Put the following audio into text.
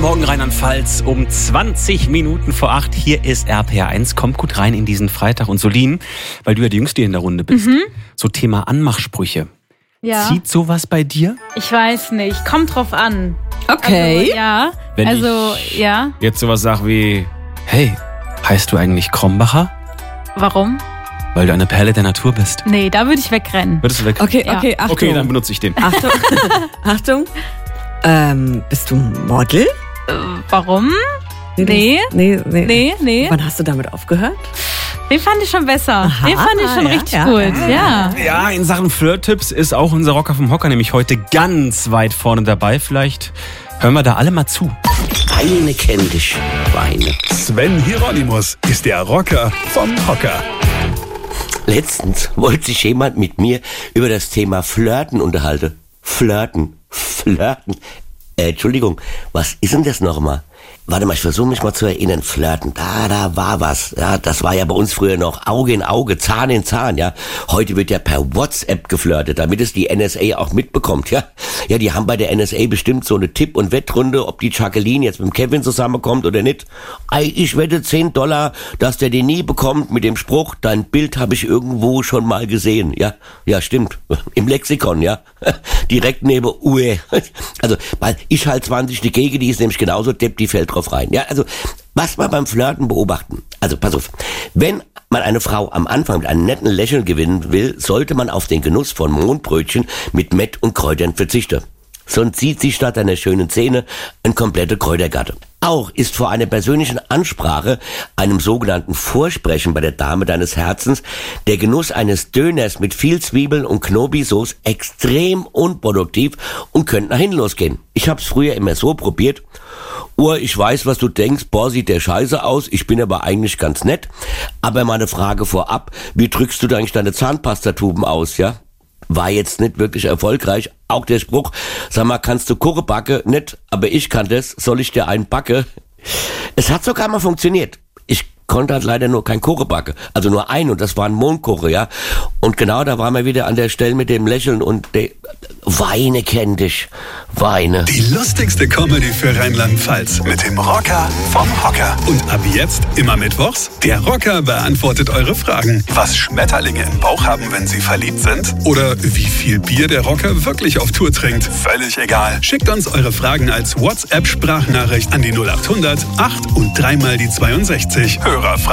Morgen Rheinland-Pfalz um 20 Minuten vor 8. Hier ist RPR1. Kommt gut rein in diesen Freitag. Und Solin, weil du ja die Jüngste in der Runde bist, so Thema Anmachsprüche. Ja. Zieht sowas bei dir? Ich weiß nicht. Kommt drauf an. Okay. Also, ja. Wenn ja. Jetzt sowas sag wie, hey, heißt du eigentlich Krombacher? Warum? Weil du eine Perle der Natur bist. Nee, da würde ich wegrennen. Würdest du weg? Okay, Ja. Achtung. Okay, dann benutze ich den. Achtung. Achtung. Bist du Model? Warum? Nee. Nee. Wann hast du damit aufgehört? Den fand ich schon besser. Den fand ich schon richtig gut. Ja. Ja, in Sachen Flirt-Tipps ist auch unser Rocker vom Hocker nämlich heute ganz weit vorne dabei. Vielleicht hören wir da alle mal zu. Weine kenn dich, Weine. Sven Hieronymus ist der Rocker vom Hocker. Letztens wollte sich jemand mit mir über das Thema Flirten unterhalten. Flirten. Entschuldigung, was ist denn das nochmal? Warte mal, ich versuche mich mal zu erinnern. Flirten, da war was. Ja, das war ja bei uns früher noch Auge in Auge, Zahn in Zahn, ja. Heute wird ja per WhatsApp geflirtet, damit es die NSA auch mitbekommt, ja. Ja, die haben bei der NSA bestimmt so eine Tipp- und Wettrunde, ob die Jacqueline jetzt mit dem Kevin zusammenkommt oder nicht. Ich wette $10, dass der den nie bekommt mit dem Spruch, dein Bild habe ich irgendwo schon mal gesehen, ja. Ja, stimmt. Im Lexikon, ja. Direkt neben Uwe. Also, weil ich halt 20 dagegen, die ist nämlich genauso depp, die fällt drauf rein. Ja, also, was wir beim Flirten beobachten. Also, pass auf. Wenn man eine Frau am Anfang mit einem netten Lächeln gewinnen will, sollte man auf den Genuss von Mohnbrötchen mit Mett und Kräutern verzichten. Sonst zieht sich statt einer schönen Szene ein kompletter Kräutergarten. Auch ist vor einer persönlichen Ansprache, einem sogenannten Vorsprechen bei der Dame deines Herzens, der Genuss eines Döners mit viel Zwiebeln und Knobi-Sauce extrem unproduktiv und könnte nach hinten losgehen. Ich hab's früher immer so probiert. Ich weiß, was du denkst, boah, sieht der scheiße aus, ich bin aber eigentlich ganz nett. Aber mal eine Frage vorab, wie drückst du eigentlich deine Zahnpastatuben aus, ja? War jetzt nicht wirklich erfolgreich. Auch der Spruch, sag mal, kannst du Kuchen backen? Nicht, aber ich kann das, soll ich dir einen backen? Es hat sogar mal funktioniert. Ich konnte halt leider nur kein Kuchen backen. Also nur einen, und das war ein Mohnkuchen, ja. Und genau da waren wir wieder an der Stelle mit dem Lächeln und Weine kenn dich. Weine. Die lustigste Comedy für Rheinland-Pfalz mit dem Rocker vom Hocker. Und ab jetzt, immer mittwochs, der Rocker beantwortet eure Fragen. Was Schmetterlinge im Bauch haben, wenn sie verliebt sind? Oder wie viel Bier der Rocker wirklich auf Tour trinkt? Völlig egal. Schickt uns eure Fragen als WhatsApp-Sprachnachricht an die 0800 8 und 3 mal die 62. Hörerfragen.